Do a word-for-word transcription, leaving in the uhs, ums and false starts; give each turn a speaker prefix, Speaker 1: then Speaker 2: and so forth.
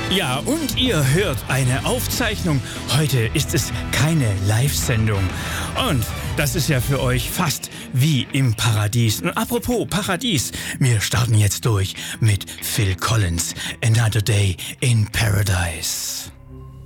Speaker 1: Ja, und ihr hört eine Aufzeichnung. Heute ist es keine Live-Sendung. Und das ist ja für euch fast wie im Paradies. Und apropos Paradies, wir starten jetzt durch mit Phil Collins, Another Day in Paradise.